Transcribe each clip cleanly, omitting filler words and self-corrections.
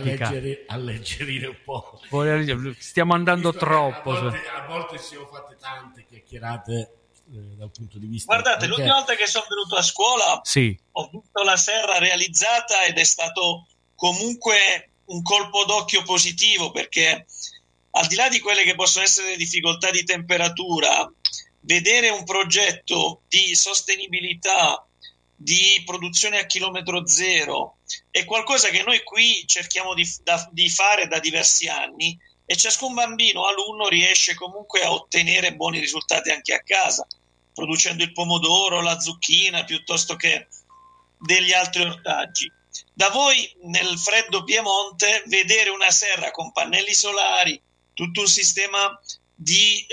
didattica. Alleggerire un po'. Stiamo andando troppo. A volte si sono fatte tante chiacchierate dal punto di vista... Guardate, l'ultima volta che sono venuto a scuola ho visto la serra realizzata ed è stato comunque un colpo d'occhio positivo, perché al di là di quelle che possono essere le difficoltà di temperatura, vedere un progetto di sostenibilità, di produzione a chilometro zero è qualcosa che noi qui cerchiamo di fare da diversi anni, e ciascun bambino, alunno, riesce comunque a ottenere buoni risultati anche a casa, producendo il pomodoro, la zucchina, piuttosto che degli altri ortaggi. Da voi nel freddo Piemonte vedere una serra con pannelli solari, tutto un sistema di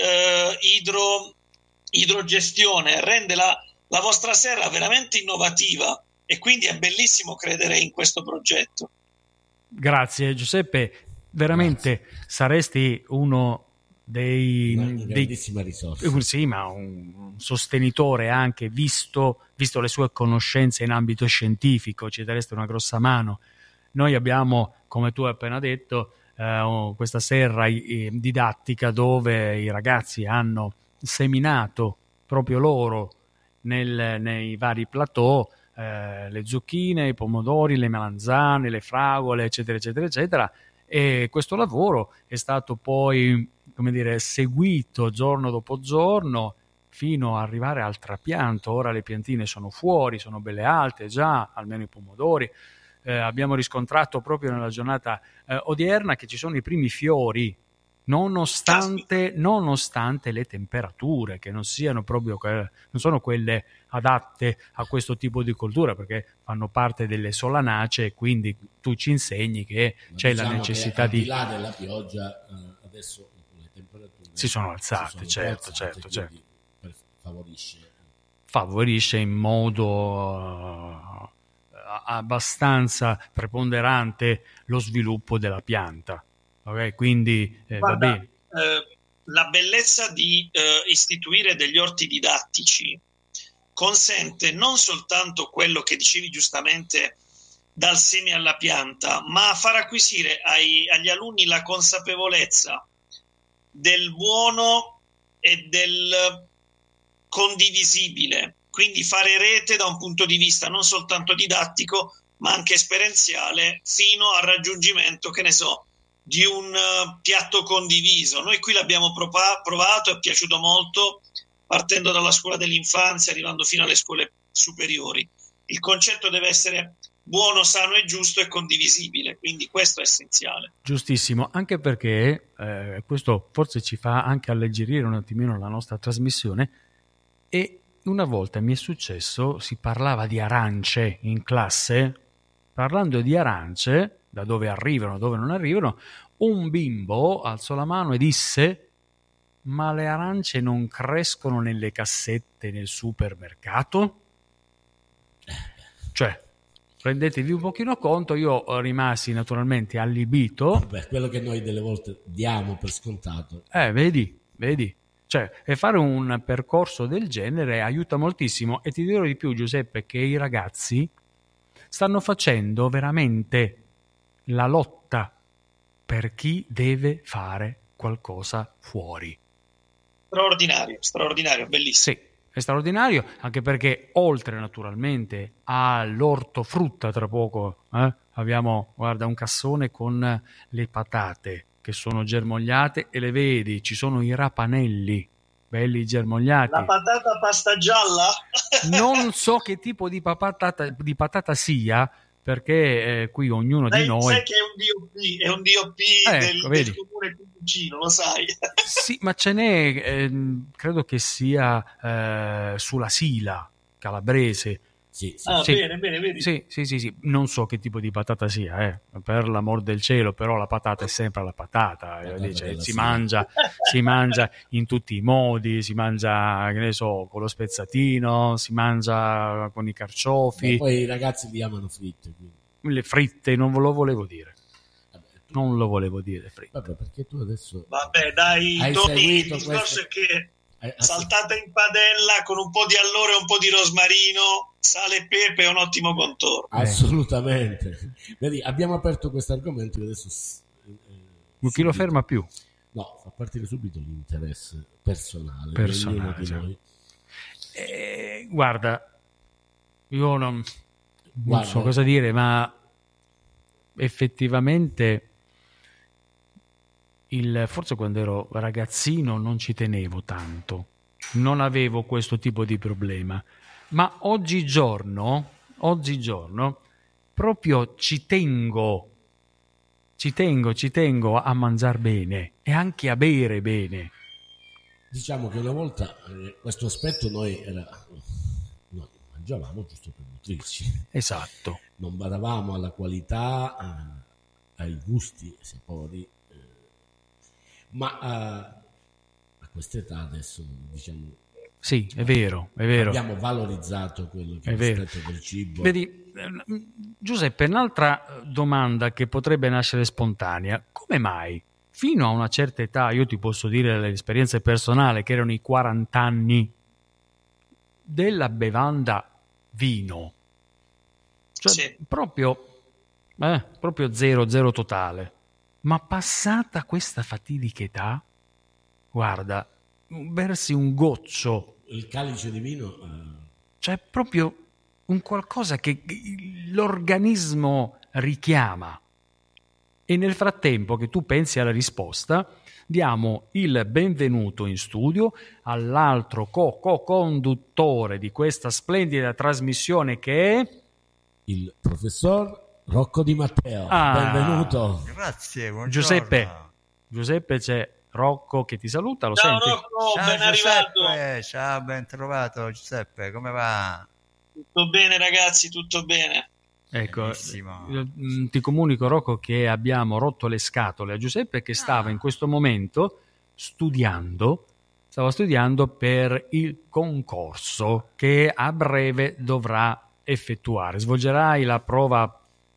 idrogestione rende la vostra serra veramente innovativa, e quindi è bellissimo credere in questo progetto. Grazie Giuseppe, veramente saresti uno una grandissima risorsa. Sì, ma un sostenitore anche, visto le sue conoscenze in ambito scientifico, ci dareste una grossa mano. Noi abbiamo, come tu hai appena detto, questa serra didattica dove i ragazzi hanno seminato proprio loro nei vari plateau le zucchine, i pomodori, le melanzane, le fragole, eccetera, eccetera, eccetera. E questo lavoro è stato poi, come dire, seguito giorno dopo giorno fino ad arrivare al trapianto. Ora le piantine sono fuori, sono belle alte già, almeno i pomodori. Abbiamo riscontrato proprio nella giornata odierna che ci sono i primi fiori, nonostante le temperature, che non siano proprio non sono quelle adatte a questo tipo di coltura, perché fanno parte delle solanacee, e quindi tu ci insegni che c'è la necessità che al di là della pioggia adesso le temperature si sono alzate, certo, favorisce in modo abbastanza preponderante lo sviluppo della pianta. Okay, quindi va bene. La bellezza di istituire degli orti didattici consente non soltanto quello che dicevi giustamente, dal seme alla pianta, ma far acquisire agli alunni la consapevolezza del buono e del condivisibile, quindi fare rete da un punto di vista non soltanto didattico ma anche esperienziale, fino al raggiungimento, che ne so, di un piatto condiviso. Noi qui l'abbiamo provato, è piaciuto molto, partendo dalla scuola dell'infanzia, arrivando fino alle scuole superiori. Il concetto deve essere buono, sano e giusto e condivisibile, quindi questo è essenziale. Giustissimo, anche perché questo forse ci fa anche alleggerire un attimino la nostra trasmissione. E una volta mi è successo, si parlava di arance in classe. Parlando di arance, da dove arrivano, dove non arrivano, un bimbo alzò la mano e disse: ma le arance non crescono nelle cassette nel supermercato? Cioè, rendetevi un pochino conto. Io rimasi naturalmente allibito. Vabbè, quello che noi delle volte diamo per scontato. Vedi. Cioè, e fare un percorso del genere aiuta moltissimo. E ti dirò di più, Giuseppe, che i ragazzi stanno facendo veramente la lotta per chi deve fare qualcosa fuori. Straordinario, bellissimo. Sì, è straordinario, anche perché oltre naturalmente all'ortofrutta, tra poco abbiamo, guarda, un cassone con le patate che sono germogliate e le vedi, ci sono i rapanelli belli germogliati. La patata pasta gialla? Non so che tipo di patata sia, perché qui ognuno di noi... Sai che è un DOP del comune più vicino, lo sai? Sì, ma ce n'è, credo che sia sulla Sila calabrese. Sì. Bene, vedi. Sì, non so che tipo di patata sia, per l'amor del cielo, però la patata è sempre la patata, si mangia in tutti i modi, si mangia, che ne so, con lo spezzatino, si mangia con i carciofi. E poi i ragazzi li amano fritte, quindi. Le fritte non lo volevo dire. Non lo volevo dire fritte. Vabbè, perché tu adesso Tony, il discorso è che saltata in padella con un po' di alloro e un po' di rosmarino, sale e pepe, è un ottimo contorno. Assolutamente. Vedi, abbiamo aperto questo argomento e adesso chi lo ferma più? No, fa partire subito l'interesse personale di sì. noi. Guarda, io non so cosa dire, ma effettivamente forse quando ero ragazzino non ci tenevo tanto, non avevo questo tipo di problema, ma oggigiorno proprio ci tengo a mangiare bene e anche a bere bene. Diciamo che una volta questo aspetto noi mangiavamo giusto per nutrirci. Esatto. Non badavamo alla qualità, ai gusti, ai sapori, ma a quest'età adesso, diciamo... Sì, è vero. Abbiamo valorizzato quello che è l'aspetto del cibo. Vedi, Giuseppe, un'altra domanda che potrebbe nascere spontanea: come mai fino a una certa età, io ti posso dire le esperienze personali che erano i 40 anni, della bevanda vino, cioè sì, proprio zero totale, ma passata questa fatidica età, guarda, versi un goccio, il calice di vino, cioè proprio un qualcosa che l'organismo richiama. E nel frattempo che tu pensi alla risposta, diamo il benvenuto in studio all'altro co-conduttore di questa splendida trasmissione, che è il professor Rocco Di Matteo. Benvenuto. Grazie, buongiorno. Giuseppe, c'è Rocco che ti saluta, lo ciao, senti? Rocco, ciao, ben Giuseppe. arrivato. Ciao, ben trovato Giuseppe, come va? Tutto bene ragazzi, tutto bene. Ecco, benissimo. Ti comunico, Rocco, che abbiamo rotto le scatole a Giuseppe, che stava in questo momento stava studiando per il concorso che a breve dovrà effettuare. Svolgerai la prova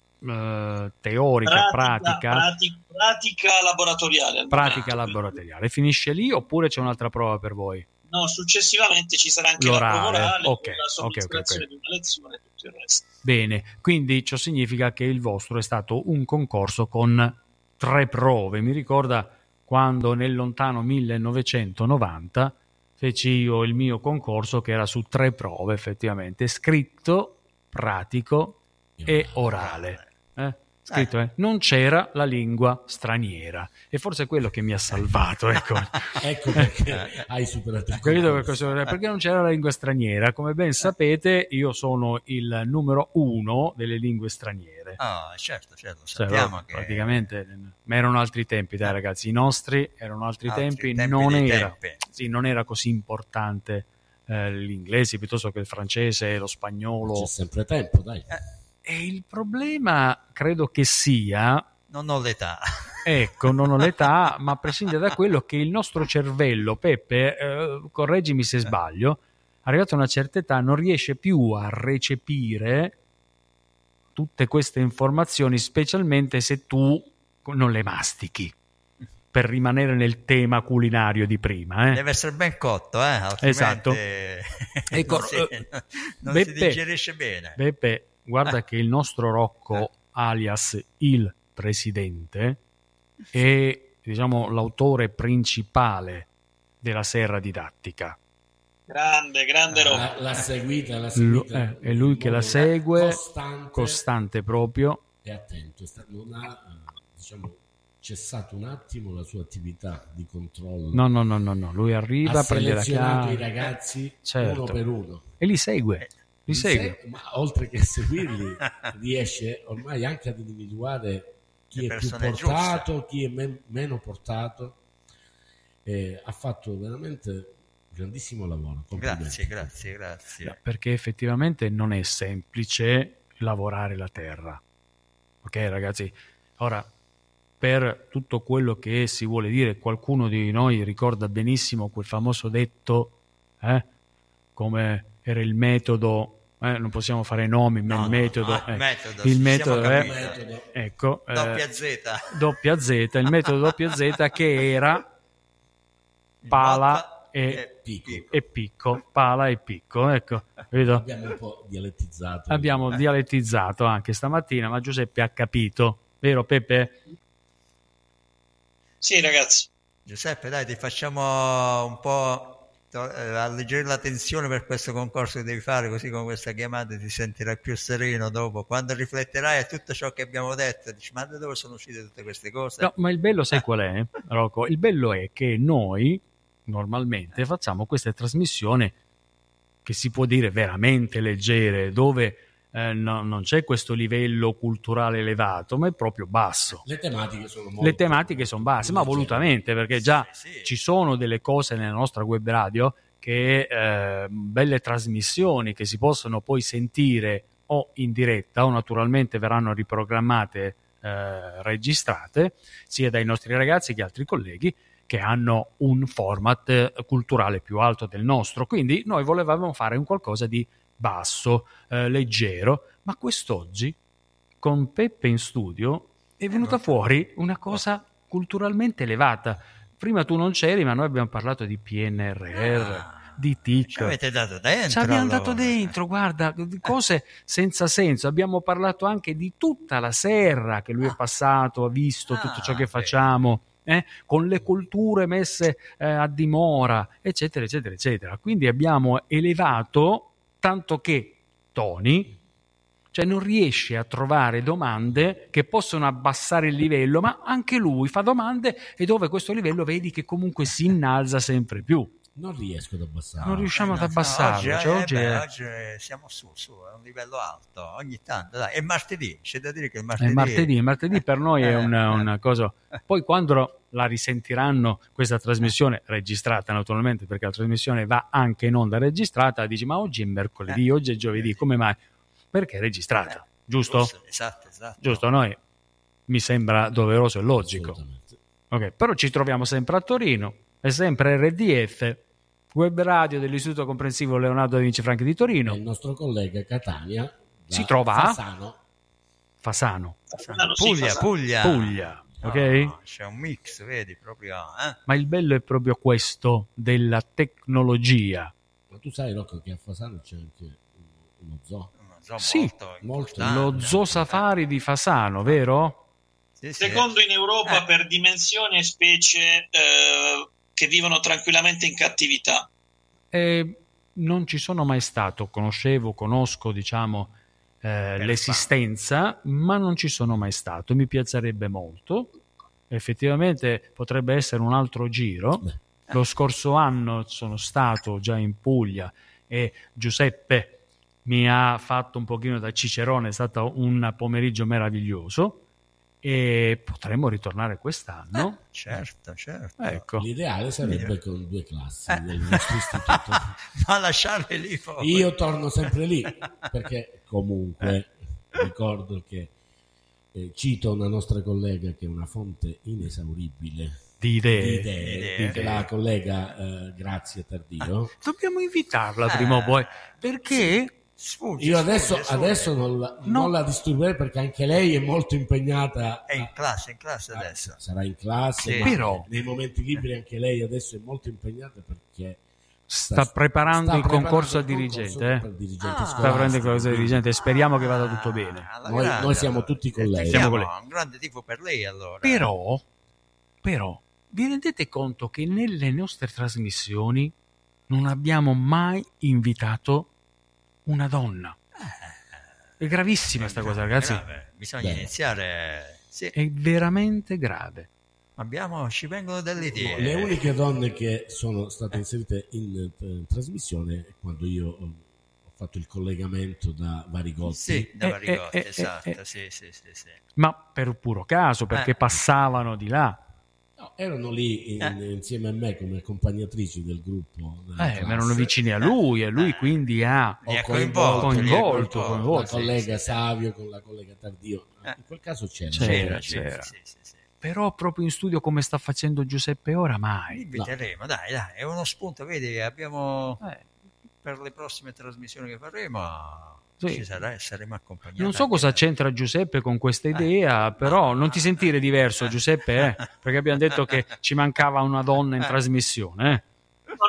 teorica, pratica laboratoriale. Pratica laboratoriale. Finisce lì oppure c'è un'altra prova per voi? No, successivamente ci sarà anche l'orale. La prova orale, Okay, la somministrazione di una lezione e tutto il resto. Bene, quindi ciò significa che il vostro è stato un concorso con 3 prove. Mi ricorda quando nel lontano 1990 feci io il mio concorso, che era su 3 prove effettivamente: scritto, pratico e orale. Scritto, non c'era la lingua straniera, e forse è quello che mi ha salvato, ecco. Ecco perché hai superato il concorso, perché non c'era la lingua straniera. Come ben sapete, io sono il numero 1 delle lingue straniere. Certo, sappiamo cioè, che praticamente, ma erano altri tempi, dai ragazzi, i nostri erano altri tempi, non era così importante l'inglese piuttosto che il francese, lo spagnolo. C'è sempre tempo, dai. E il problema credo che sia... Non ho l'età. Ecco, non ho l'età, ma a prescindere da quello, che il nostro cervello, Peppe, correggimi se sbaglio, arrivato a una certa età non riesce più a recepire tutte queste informazioni, specialmente se tu non le mastichi, per rimanere nel tema culinario di prima. Deve essere ben cotto, altrimenti esatto. Ecco, non si digerisce bene. Beppe, guarda che il nostro Rocco, alias il presidente, è, diciamo, l'autore principale della serra didattica. Grande Rocco. L'ha seguita. È lui che la segue, costante proprio. E attento, non ha, cessato un attimo la sua attività di controllo. No, lui arriva, prende la chiave, i ragazzi, certo, uno per uno, e li segue. Ma oltre che seguirli riesce ormai anche ad individuare chi è più portato, chi è meno portato. Ha fatto veramente grandissimo lavoro. Grazie. Perché effettivamente non è semplice lavorare la terra, ok ragazzi? Ora, per tutto quello che si vuole dire, qualcuno di noi ricorda benissimo quel famoso detto, come era il metodo, non possiamo fare nomi, ma il metodo ecco, doppia Z, il metodo doppia Z, che era pala, e Picco. Pala e Picco, ecco, capito? Abbiamo un po' dialettizzato. Abbiamo dialettizzato anche stamattina, ma Giuseppe ha capito, vero Peppe? Sì, ragazzi. Giuseppe, dai, ti facciamo un po' alleggerire la tensione per questo concorso che devi fare, così con questa chiamata ti sentirai più sereno dopo. Quando rifletterai a tutto ciò che abbiamo detto, dici, ma da dove sono uscite tutte queste cose? No, ma il bello sai qual è, Rocco? Il bello è che noi normalmente facciamo queste trasmissioni che si può dire veramente leggere, dove non c'è questo livello culturale elevato, ma è proprio basso. Le tematiche sono basse, ma volutamente, perché già ci sono delle cose nella nostra web radio che belle trasmissioni che si possono poi sentire o in diretta o naturalmente verranno riprogrammate, registrate, sia dai nostri ragazzi che altri colleghi che hanno un format culturale più alto del nostro. Quindi noi volevamo fare un qualcosa di basso, leggero, ma quest'oggi con Peppe in studio è venuta fuori una cosa culturalmente elevata. Prima tu non c'eri, ma noi abbiamo parlato di PNRR, di TIC. Ci avete dato dentro? Ci abbiamo dato dentro, guarda, cose senza senso. Abbiamo parlato anche di tutta la serra che lui è passato, ha visto tutto ciò che facciamo, con le culture messe a dimora, eccetera, eccetera, eccetera. Quindi abbiamo elevato, tanto che Tony, cioè non riesce a trovare domande che possono abbassare il livello, ma anche lui fa domande e dove questo livello vedi che comunque si innalza sempre più. Non riesco ad abbassare. Non riusciamo ad abbassarlo. Oggi siamo su, è un livello alto, ogni tanto. Dai. È martedì, c'è da dire che è martedì. Martedì per noi è una cosa. Poi quando la risentiranno questa trasmissione, registrata naturalmente, perché la trasmissione va anche in onda registrata, dici ma oggi è mercoledì, oggi è giovedì, come mai? Perché è registrata, giusto? Esatto. Giusto, a noi mi sembra doveroso e logico. Ok, però ci troviamo sempre a Torino, è sempre RDF, web radio dell'Istituto Comprensivo Leonardo da Vinci Franchi di Torino. E il nostro collega Catania si trova a Fasano. Puglia. Ok? No, c'è un mix, vedi, proprio. Ma il bello è proprio questo della tecnologia. Ma tu sai, Rocco, che a Fasano c'è anche uno zoo? Sì, molto lo Zoo Safari di Fasano, vero? Sì. Secondo in Europa per dimensione e specie che vivono tranquillamente in cattività. Non ci sono mai stato, conosco diciamo l'esistenza, ma non ci sono mai stato. Mi piacerebbe molto, effettivamente potrebbe essere un altro giro. Lo scorso anno sono stato già in Puglia e Giuseppe mi ha fatto un pochino da cicerone, è stato un pomeriggio meraviglioso e potremmo ritornare quest'anno. Certo. Ecco. L'ideale sarebbe con 2 classi del nostro istituto. Ma lasciarle lì poi. Io torno sempre lì, perché comunque ricordo che cito una nostra collega che è una fonte inesauribile di idee. La collega Grazia Tardio. Dobbiamo invitarla prima o poi, perché io adesso non la disturberei, perché anche lei è molto impegnata. È in classe adesso. Sarà in classe, sì. Però nei momenti liberi anche lei adesso è molto impegnata, perché sta preparando il concorso a dirigente. Sta preparando il concorso a dirigente e speriamo che vada tutto bene. Noi siamo tutti con lei. Siamo un grande tifo per lei, allora. Però vi rendete conto che nelle nostre trasmissioni non abbiamo mai invitato una donna? È gravissima sta cosa, ragazzi. Bisogna iniziare. Sì. È veramente grave. Ci vengono delle idee. Le uniche donne che sono state inserite in trasmissione quando io ho fatto il collegamento da Varigotti. Sì, da Varigotti, esatto. Sì. Ma per puro caso, perché passavano di là. No, erano lì insieme a me come accompagnatrici del gruppo. Ma erano vicini a lui, e lui quindi ha coinvolto la collega Savio con la collega Tardio. In quel caso c'era. Sì. Però proprio in studio come sta facendo Giuseppe ora, mai. Inviteremo, dai, è uno spunto, vedi, abbiamo per le prossime trasmissioni che faremo. Ci saremo accompagnati. Non so cosa c'entra Giuseppe con questa idea, però non ti sentire diverso, Giuseppe, perché abbiamo detto che ci mancava una donna in trasmissione.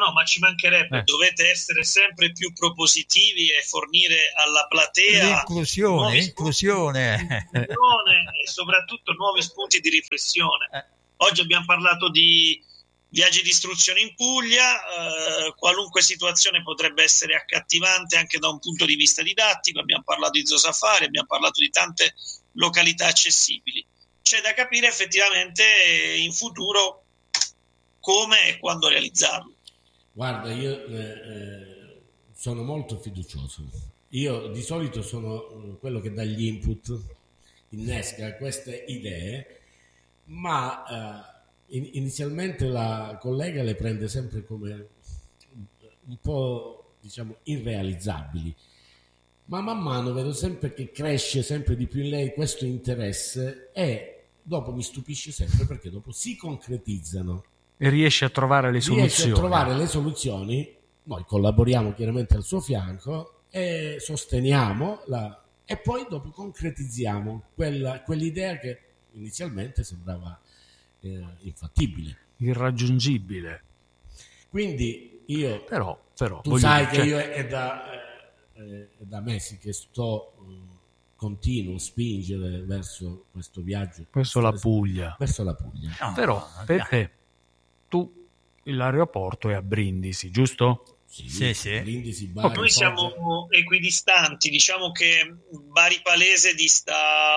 ma ci mancherebbe, dovete essere sempre più propositivi e fornire alla platea l'inclusione e soprattutto nuovi spunti di riflessione. Oggi abbiamo parlato di viaggi di istruzione in Puglia, qualunque situazione potrebbe essere accattivante anche da un punto di vista didattico, abbiamo parlato di Zoo Safari, abbiamo parlato di tante località accessibili. C'è da capire effettivamente in futuro come e quando realizzarlo. Guarda, io sono molto fiducioso. Io di solito sono quello che dà gli input, innesca queste idee, ma inizialmente la collega le prende sempre come un po', diciamo, irrealizzabili. Ma man mano vedo sempre che cresce sempre di più in lei questo interesse e dopo mi stupisce sempre perché dopo si concretizzano. E riesce a trovare le soluzioni. Noi collaboriamo chiaramente al suo fianco e sosteniamo e poi dopo concretizziamo quell'idea che inizialmente sembrava infattibile, irraggiungibile. Quindi io però tu sai che io è da mesi che continuo a spingere verso questo viaggio, verso la Puglia. Però Peppe, tu l'aeroporto è a Brindisi, giusto? Sì. Brindisi, Bari, noi siamo equidistanti, diciamo che Bari Palese dista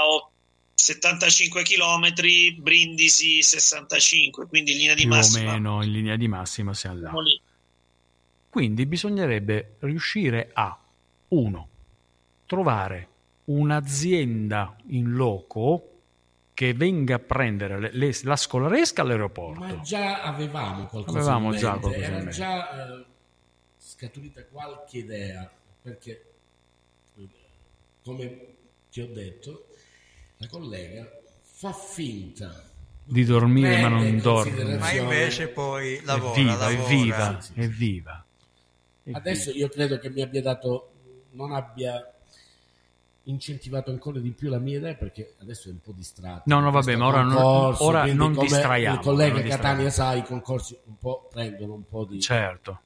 75 km, Brindisi 65, quindi in linea di massima. Più o meno in linea di massima siamo là. Quindi bisognerebbe riuscire a trovare un'azienda in loco che venga a prendere la scolaresca all'aeroporto. Ma già avevamo qualcosa in mente, era già scaturita qualche idea, perché come ti ho detto la collega fa finta di dormire ma non dorme, ma invece poi lavora. È viva. Adesso io credo che non abbia incentivato ancora di più la mia idea, perché adesso è un po' distratto. No, vabbè, ma ora non distraiamo. Il collega Catania sa, i concorsi un po' prendono un po' di... Certo.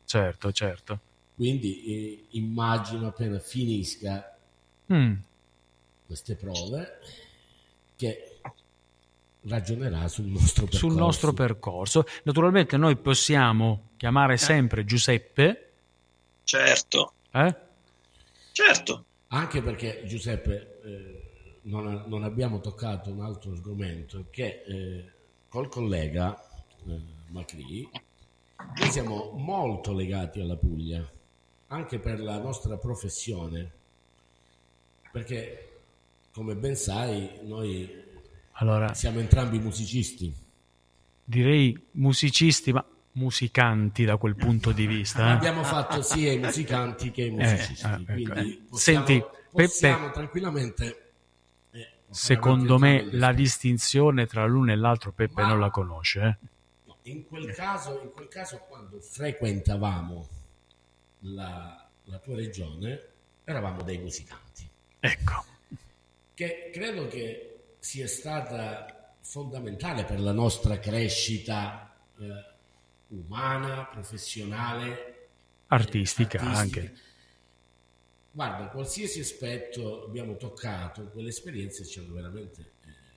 Quindi immagino appena finisca queste prove che ragionerà sul nostro percorso. Naturalmente noi possiamo chiamare sempre Giuseppe. Certo. Certo. Anche perché, Giuseppe, non abbiamo toccato un altro argomento, che col collega Macri noi siamo molto legati alla Puglia, anche per la nostra professione, perché come ben sai noi siamo entrambi musicisti. Direi musicisti, ma musicanti da quel punto di vista. Abbiamo fatto sia i musicanti che i musicisti, quindi possiamo tranquillamente secondo me la distinzione tra l'uno e l'altro Peppe non la conosce. In quel caso quando frequentavamo la tua regione eravamo dei musicanti, ecco, che credo che sia stata fondamentale per la nostra crescita umana, professionale, artistica anche. Guarda, qualsiasi aspetto abbiamo toccato, quelle esperienze ci hanno veramente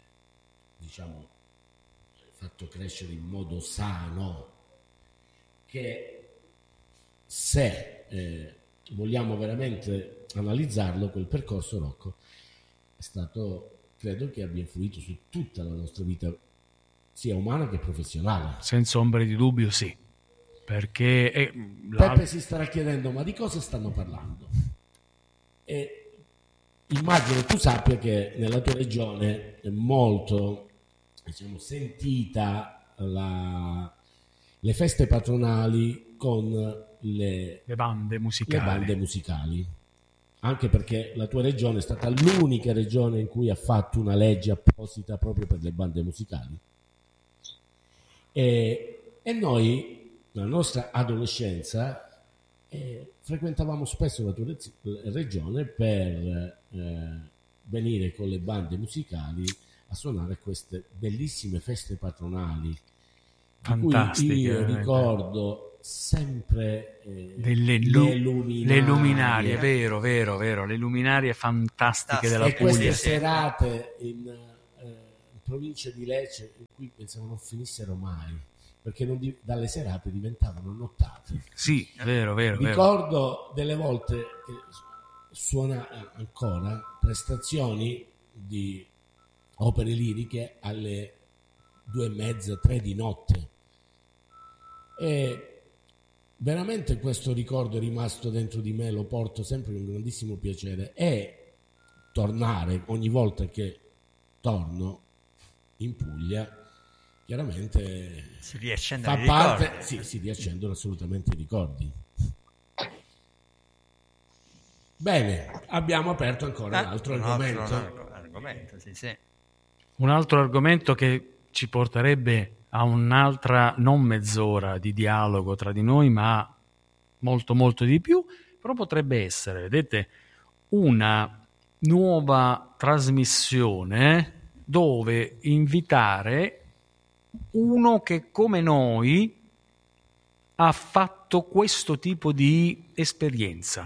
fatto crescere in modo sano, che se vogliamo veramente analizzarlo, quel percorso, Rocco, è stato, credo che abbia influito su tutta la nostra vita, sia umana che professionale. Senza ombra di dubbio, sì. Perché Peppe si starà chiedendo: ma di cosa stanno parlando? E immagino tu sappia che nella tua regione è molto, sentita le feste patronali con le bande musicali. Anche perché la tua regione è stata l'unica regione in cui ha fatto una legge apposita proprio per le bande musicali. E noi, nella nostra adolescenza, frequentavamo spesso la tua regione per venire con le bande musicali a suonare queste bellissime feste patronali, fantastiche. Io ricordo sempre le luminarie, vero, le luminarie fantastiche della Puglia. E queste serate in provincia di Lecce in cui pensavo non finissero mai, perché dalle serate diventavano nottate. Sì, vero. Ricordo delle volte che suona ancora prestazioni di opere liriche alle 2:30, 3 di notte. E veramente questo ricordo è rimasto dentro di me, lo porto sempre con grandissimo piacere, e tornare ogni volta che torno in Puglia chiaramente si riaccendono i ricordi. Si riaccendono assolutamente i ricordi. Bene, abbiamo aperto ancora un altro argomento. Sì. Un altro argomento che ci porterebbe a un'altra non mezz'ora di dialogo tra di noi, ma molto molto di più, però potrebbe essere, vedete, una nuova trasmissione dove invitare uno che come noi ha fatto questo tipo di esperienza.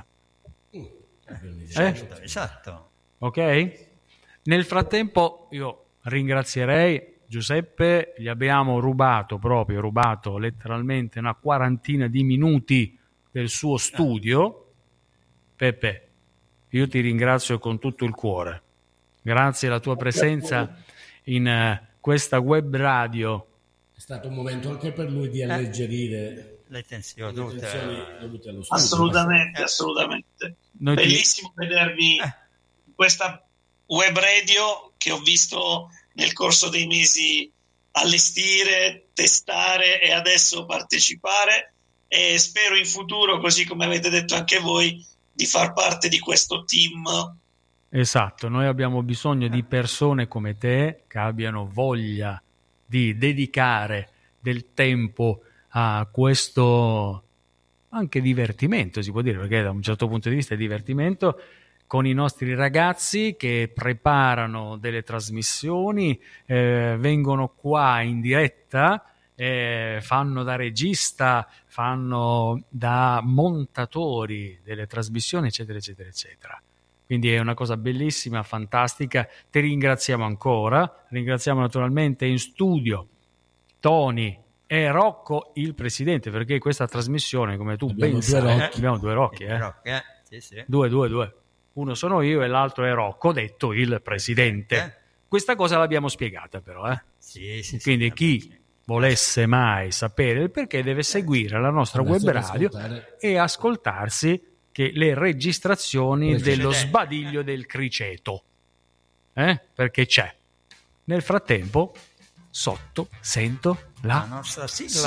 Esatto. Ok? Nel frattempo io ringrazierei Giuseppe, gli abbiamo rubato letteralmente una quarantina di minuti del suo studio. Peppe, io ti ringrazio con tutto il cuore. Grazie alla tua presenza in questa web radio. È stato un momento anche per lui di alleggerire le tensioni dovute allo studio. Assolutamente. Bellissimo vedervi in questa web radio che ho visto nel corso dei mesi allestire, testare e adesso partecipare, e spero in futuro, così come avete detto anche voi, di far parte di questo team. Esatto, noi abbiamo bisogno di persone come te che abbiano voglia di dedicare del tempo a questo anche divertimento, si può dire, perché da un certo punto di vista è divertimento, con i nostri ragazzi che preparano delle trasmissioni, vengono qua in diretta, fanno da regista, fanno da montatori delle trasmissioni, eccetera, eccetera, eccetera. Quindi è una cosa bellissima, fantastica. Ti ringraziamo ancora. Ringraziamo naturalmente in studio Tony e Rocco, il presidente, perché questa trasmissione, come tu ben sai, abbiamo due Rocchi. Sì. Due. Uno sono io e l'altro è Rocco, detto il presidente. Questa cosa l'abbiamo spiegata però. Sì, quindi chi volesse mai sapere il perché deve seguire la nostra web radio e ascoltarsi che le registrazioni dello sbadiglio del criceto. Perché c'è. Nel frattempo, sotto sento la nostra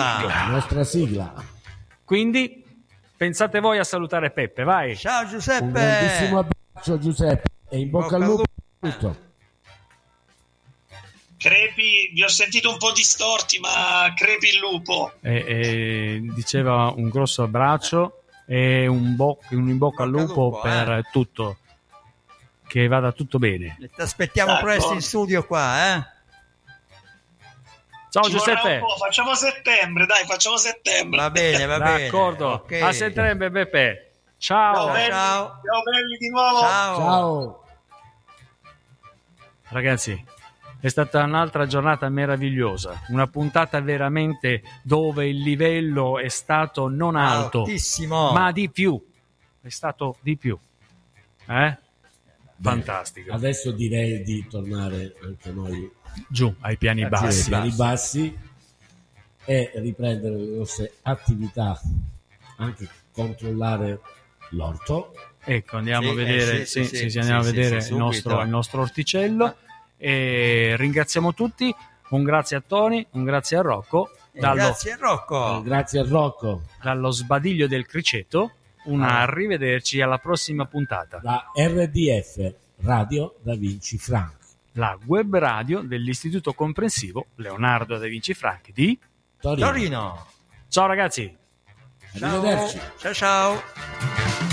sigla. Quindi pensate voi a salutare Peppe, vai. Ciao Giuseppe. Un grandissimo abbraccio Giuseppe e in bocca al lupo. Crepi, vi ho sentito un po' distorti, ma crepi il lupo. Diceva un grosso abbraccio e un in bocca al lupo per tutto. Che vada tutto bene. Ti aspettiamo presto in studio qua, Ciao Giuseppe. Facciamo settembre. Va bene. D'accordo. Okay. A settembre, Beppe. Ciao belli di nuovo. Ciao. Ragazzi, è stata un'altra giornata meravigliosa, una puntata veramente dove il livello è stato non alto, altissimo, ma di più. È stato di più. Fantastico. Adesso direi di tornare anche noi giù ai piani bassi e riprendere le nostre attività, anche controllare l'orto. Ecco, andiamo a vedere, andiamo a vedere il nostro orticello. E ringraziamo tutti. Un grazie a Tony, un grazie a Rocco. Grazie a Rocco. Dallo sbadiglio del criceto. Arrivederci alla prossima puntata. La RDF, Radio Da Vinci Frank, la web radio dell'Istituto Comprensivo Leonardo Da Vinci Frank di Torino. Ciao ragazzi. Arrivederci. Ciao.